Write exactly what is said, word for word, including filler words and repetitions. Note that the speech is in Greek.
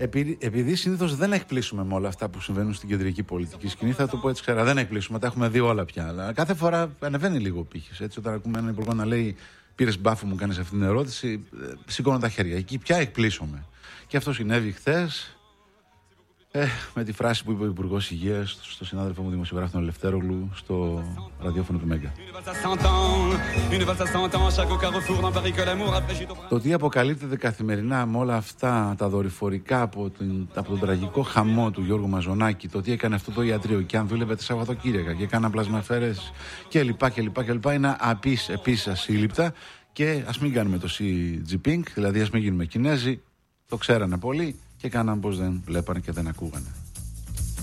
Επειδή, επειδή συνήθως δεν εκπλήσουμε με όλα αυτά που συμβαίνουν στην κεντρική πολιτική σκηνή, θα το πω έτσι ξέρα, δεν εκπλήσουμε, τα έχουμε δει όλα πια. Αλλά κάθε φορά ανεβαίνει λίγο ο πύχης. Έτσι, όταν ακούμε έναν υπουργό να λέει πήρες μπάφο, μου κάνεις αυτή την ερώτηση, σηκώνω τα χέρια. Εκεί πια εκπλήσωμε. Και αυτό συνέβη χθες. Ε, με τη φράση που είπε ο Υπουργός Υγείας στο συνάδελφο μου δημοσιογράφο τον Ελευθέρογλου στο ραδιόφωνο του Μέγκα. Το τι αποκαλύπτεται καθημερινά με όλα αυτά τα δορυφορικά από, την, από τον τραγικό χαμό του Γιώργου Μαζονάκη, το τι έκανε αυτό το ιατρείο και αν δούλευε τα Σαββατοκύριακα και έκανα πλασμαφέρες κλπ. κλπ, κλπ είναι απείς, επίσης ασύλληπτα και ας μην κάνουμε το Xi Jinping, δηλαδή ας μην γίνουμε Κινέζοι, το ξέρανε πολύ και κάναν πως δεν βλέπανε και δεν ακούγανε.